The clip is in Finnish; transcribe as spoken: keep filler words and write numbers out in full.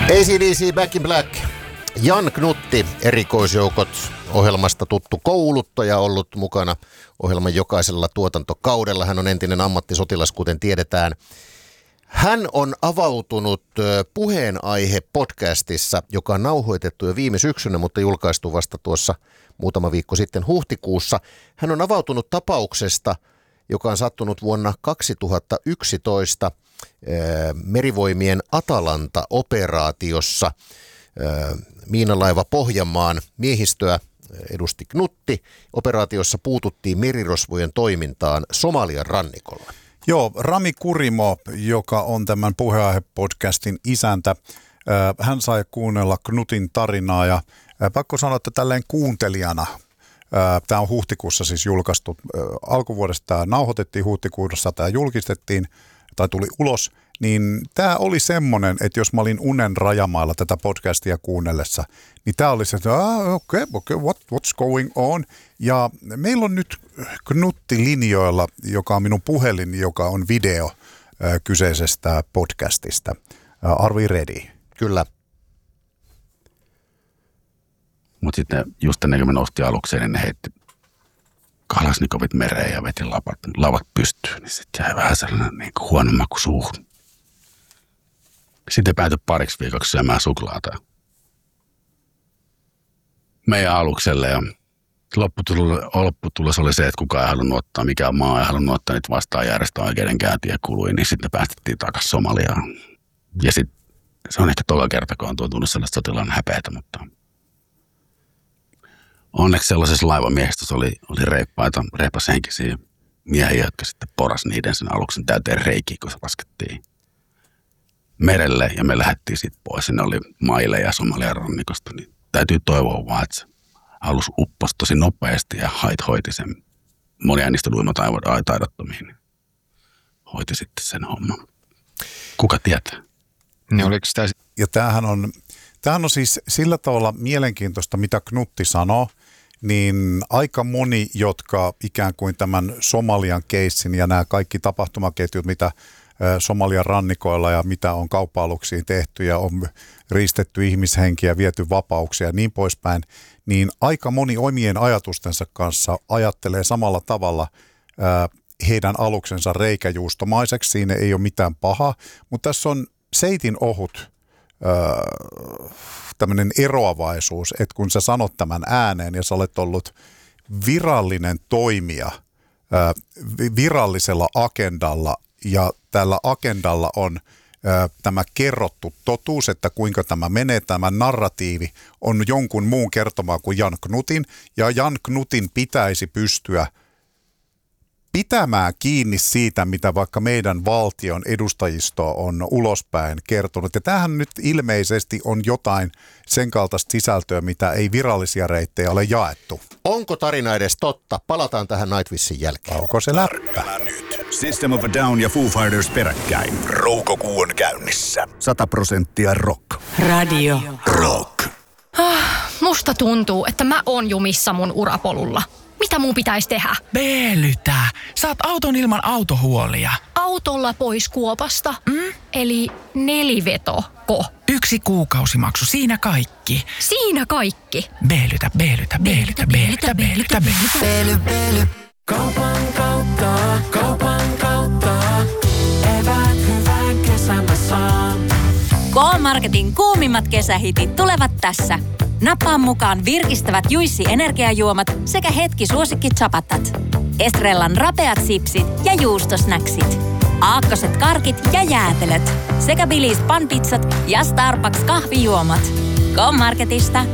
A C D C Back in Black. Jan Knutti, erikoisjoukot ohjelmasta tuttu kouluttaja, ollut mukana ohjelman jokaisella tuotantokaudella. Hän on entinen ammattisotilas, kuten tiedetään. Hän on avautunut puheenaihe podcastissa, joka on nauhoitettu jo viime syksynä, mutta julkaistu vasta tuossa muutama viikko sitten huhtikuussa. Hän on avautunut tapauksesta, joka on sattunut vuonna kaksituhattayksitoista Merivoimien Atalanta-operaatiossa. Miinalaiva Pohjanmaan miehistöä edusti Knutti. Operaatiossa puututtiin merirosvojen toimintaan Somalian rannikolla. Joo, Rami Kurimo, joka on tämän puheenaihe-podcastin isäntä, hän sai kuunnella Knutin tarinaa ja pakko sanoa, että tälleen kuuntelijana, tämä on huhtikuussa siis julkaistu, alkuvuodesta tämä nauhoitettiin, huhtikuussa tämä julkistettiin tai tuli ulos, niin tämä oli semmoinen, että jos mä olin unen rajamailla tätä podcastia kuunnellessa, niin tämä oli se, että ah, okei, okay, okay, what, what's going on? Ja meillä on nyt Knutti linjoilla, joka on minun puhelin, joka on video äh, kyseisestä podcastista. Äh, are we ready? Kyllä. Mutta sitten just ennen kuin me noustiin alukseen, niin ne heitti kalasnikovit mereen ja veti lavat, lavat pystyyn, niin sitten jäi vähän sellainen niin kuin huono maku suuhun. Sitten päätyi pariksi viikoksi syömään suklaata meidän alukselle ja lopputulos oli se, että kukaan ei halunnut ottaa, mikään maa ei halunnut ottaa niitä vastaan järjestää oikeudenkäyntiä kului, niin sitten päästettiin takaisin Somaliaan. Ja sitten se on ehkä toka kerta, kun on tuntunut sellaista sotilaan häpeätä, mutta onneksi sellaisessa laivamiehistössä oli, oli reippaita, reipashenkisiä miehiä, jotka sitten poras niiden sen aluksen täyteen reikiä, kun se laskettiin merelle ja me lähdettiin sitten pois. Ne oli maille ja Somalian rannikosta, niin täytyy toivoa vaan, että se alus upposi tosi nopeasti ja hait hoiti sen. Monia niistä uimataidottomiin niin hoiti sitten sen homman. Kuka tietää? Niin oliko sitä... Ja tämähän on, tämähän on siis sillä tavalla mielenkiintoista, mitä Knutti sanoo, niin aika moni, jotka ikään kuin tämän Somalian keissin ja nämä kaikki tapahtumaketjut, mitä Somalian rannikoilla ja mitä on kauppa-aluksiin tehty ja on riistetty ihmishenkiä, viety vapauksia ja niin poispäin, niin aika moni omien ajatustensa kanssa ajattelee samalla tavalla ää, heidän aluksensa reikäjuustomaiseksi. Siinä ei ole mitään pahaa, mutta tässä on seitin ohut ää, tämmöinen eroavaisuus, että kun sä sanot tämän ääneen ja sä olet ollut virallinen toimija ää, virallisella agendalla ja tällä agendalla on ö, tämä kerrottu totuus, että kuinka tämä menee, tämä narratiivi on jonkun muun kertomaa kuin Jan Knutin, ja Jan Knutin pitäisi pystyä pitämään kiinni siitä, mitä vaikka meidän valtion edustajisto on ulospäin kertonut. Ja tämähän nyt ilmeisesti on jotain sen kaltaista sisältöä, mitä ei virallisia reittejä ole jaettu. Onko tarina edes totta? Palataan tähän Nightwishin jälkeen. Onko se läppä? System of a Down ja Foo Fighters peräkkäin. Roukokuu on käynnissä. Sata prosenttia rock. Radio. Rock. Ah, musta tuntuu, että mä oon jumissa mun urapolulla. Mitä mun pitäisi tehdä? Veelytä. Saat auton ilman autohuolia. Autolla pois kuopasta? Mm? Eli nelivetoko? Yksi kuukausimaksu, siinä kaikki. Siinä kaikki? Veelytä, veelytä, veelytä, veelytä, veelytä, veelytä. Veely, veely. Kaupan kautta, kaupan kautta. Evät hyvän kesän mä saan. K-Marketin kuumimmat kesähitit tulevat tässä. Nappaa mukaan virkistävät Juicy energiajuomat sekä hetki suosikki chapatat. Estrellan rapeat sipsit ja juustosnäksit. Aakkoset karkit ja jäätelöt. Sekä Billy's panpizzat ja Starbucks kahvijuomat. K-Marketista.